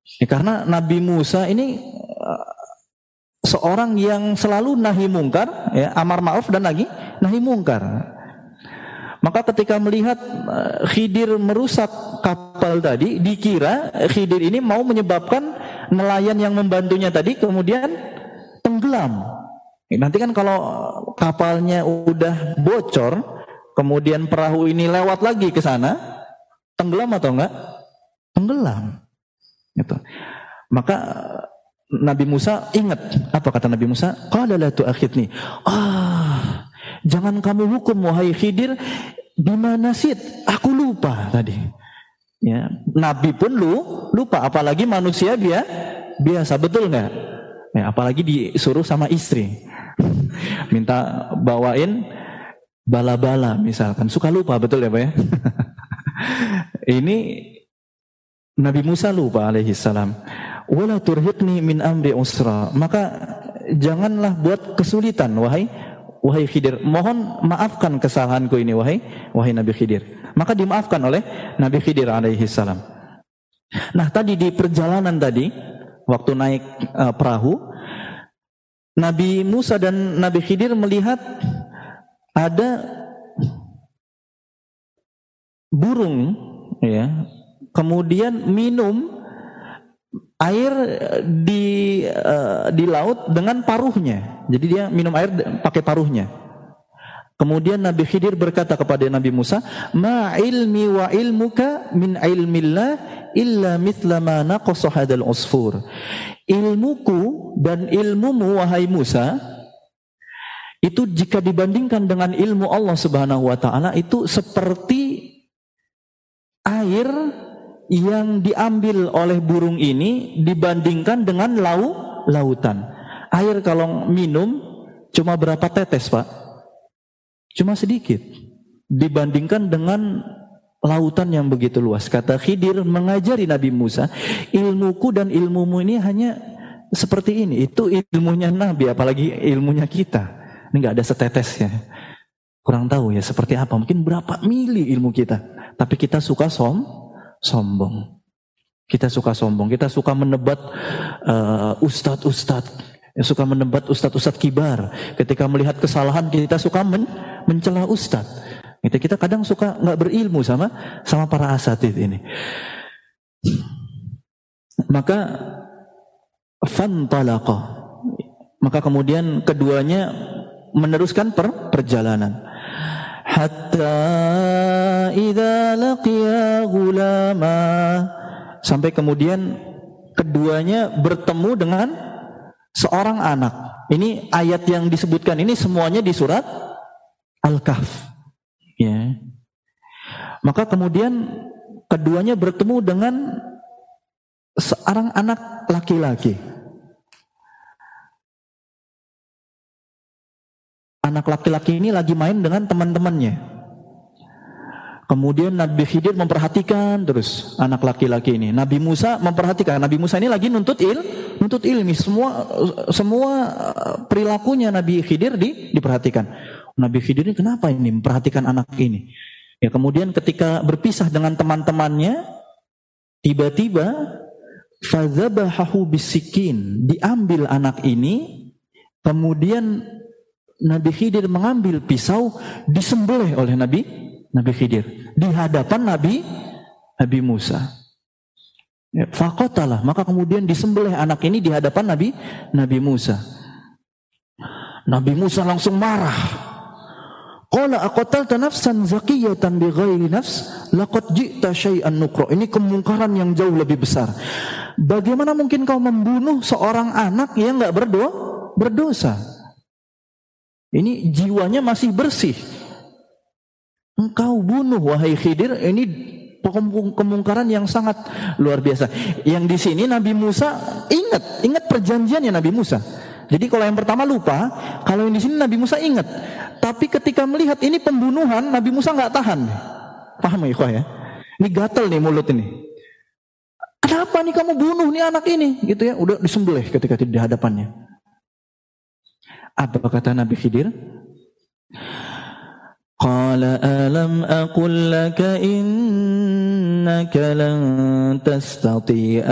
Ya, karena Nabi Musa ini seorang yang selalu nahi mungkar, ya, amar ma'ruf dan lagi nahi mungkar. Maka ketika melihat Khidir merusak kapal tadi, dikira Khidir ini mau menyebabkan nelayan yang membantunya tadi kemudian tenggelam. Nanti kan kalau kapalnya udah bocor, kemudian perahu ini lewat lagi ke sana, tenggelam atau enggak? Tenggelam. Gitu. Maka Nabi Musa ingat, apa kata Nabi Musa? Qala la tu'akhidni. Jangan kamu hukum wahai Khidir bima nasit. Aku lupa tadi. Ya, Nabi pun lupa, apalagi manusia biasa, betul nggak? Ya, apalagi disuruh sama istri, minta bawain bala-bala misalkan, suka lupa, betul ya Pak ya? Ini Nabi Musa lupa alaihi salam. Wala turhiqni min amri usra. Maka janganlah buat kesulitan wahai Khidir. Mohon maafkan kesalahanku ini wahai Nabi Khidir. Maka dimaafkan oleh Nabi Khidir alaihi salam. Nah, tadi di perjalanan tadi waktu naik perahu, Nabi Musa dan Nabi Khidir melihat ada burung, ya, kemudian minum air di laut dengan paruhnya. Jadi dia minum air pakai paruhnya. Kemudian Nabi Khidir berkata kepada Nabi Musa, "Ma ilmi wa ilmuka min ilmillah illa mithla ma naqasa hadal usfur." Ilmuku dan ilmumu wahai Musa itu jika dibandingkan dengan ilmu Allah Subhanahu wa taala itu seperti air yang diambil oleh burung ini dibandingkan dengan lautan. Air kalau minum cuma berapa tetes, Pak? Cuma sedikit dibandingkan dengan lautan yang begitu luas. Kata Khidir mengajari Nabi Musa, ilmuku dan ilmumu ini hanya seperti ini. Itu ilmunya Nabi, apalagi ilmunya kita. Ini nggak ada setetesnya. Kurang tahu ya seperti apa. Mungkin berapa mili ilmu kita. Tapi kita suka sombong. Kita suka sombong. Kita suka menebat ustadz-ustadz. Suka menebat ustadz-ustadz kibar. Ketika melihat kesalahan kita suka mencela ustadz. Kita kadang suka nggak berilmu sama para asatidz ini. Maka fantalaqa. Maka kemudian keduanya meneruskan perjalanan. Hatta idza laqiya ghulama. Sampai kemudian keduanya bertemu dengan seorang anak. Ini ayat yang disebutkan ini semuanya di surat Al-Kahf. Ya. Maka kemudian keduanya bertemu dengan seorang anak laki-laki. Anak laki-laki ini lagi main dengan teman-temannya. Kemudian Nabi Khidir memperhatikan terus anak laki-laki ini. Nabi Musa memperhatikan. Nabi Musa ini lagi nuntut ilmi. Semua perilakunya Nabi Khidir diperhatikan. Nabi Khidir ini kenapa ini memperhatikan anak ini? Ya, kemudian ketika berpisah dengan teman-temannya, tiba-tiba fadzabahahu bisikin, diambil anak ini, kemudian Nabi Khidir mengambil pisau, disembelih oleh Nabi Khidir di hadapan Nabi Musa. Ya, faqatalah, maka kemudian disembelih anak ini di hadapan Nabi Musa. Nabi Musa langsung marah. Qala aqatalta nafsan zakiyatan bighairi nafs laqad ji'ta syai'an nukra. Ini kemungkaran yang jauh lebih besar. Bagaimana mungkin kau membunuh seorang anak yang enggak berdosa? Ini jiwanya masih bersih. Engkau bunuh wahai Khidir, ini kemungkaran yang sangat luar biasa. Yang di sini Nabi Musa ingat perjanjiannya Nabi Musa. Jadi kalau yang pertama lupa, kalau yang di sini Nabi Musa ingat. Tapi ketika melihat ini pembunuhan, Nabi Musa nggak tahan. Paham ya, ikhwah ya? Ini gatel nih mulut ini. Kenapa nih kamu bunuh nih anak ini? Gitu ya, udah disembelih ketika di hadapannya. Apa kata Nabi Khidir? Qala alam aqul laka innaka lan tastati'a